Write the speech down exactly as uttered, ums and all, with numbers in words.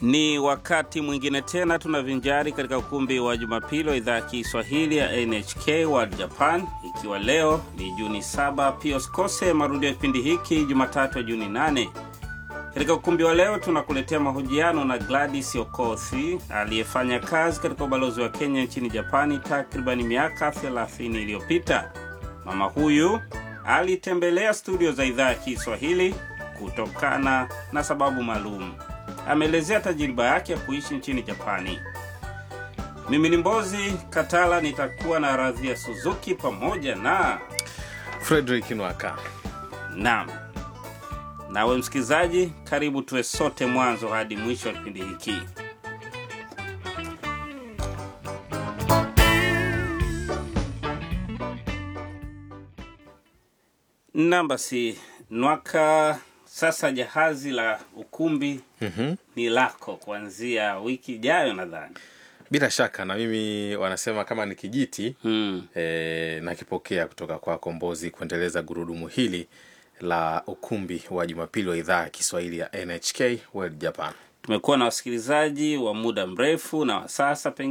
Ni wakati mwingine tena tunavinjari katika ukumbi wa Jumapili wa idhaa ya Kiswahili ya N H K World Japan, ikiwa leo ni Juni saba. Pia usikose marudio ya kipindi hiki Jumatatu ya Juni nane. Katika ukumbi wa leo tunakuletea mahojiano na Gladys Okothi, aliyefanya kazi katika ubalozi wa Kenya nchini Japani takriban miaka thelathini iliyopita. Mama huyu alitembelea studio za idhaa ya Kiswahili kutokana na sababu maalum. Ameelezea tajiriba yake ya kuishi nchini Japani. Mimi ni Mbozi Katala, nitakuwa na Radhia Suzuki pamoja na Frederick Nwaka. Naam. Nawe msikizaji, karibu tuwe sote mwanzo hadi mwisho wa kipindi hiki. Namba si Nwaka, sasa jahazi la ukumbi mm-hmm. ni lako kuanzia wiki ijayo nadhani. Bila shaka, na mimi wanasema kama ni kijiti mm. e, nakipokea kutoka kwa Kombozi kuendeleza gurudumu hili la ukumbi wa Jumapili wa idhaa ya Kiswahili ya N H K World Japan. Tumekuwa na wasikilizaji wa muda mrefu na wa sasa pengine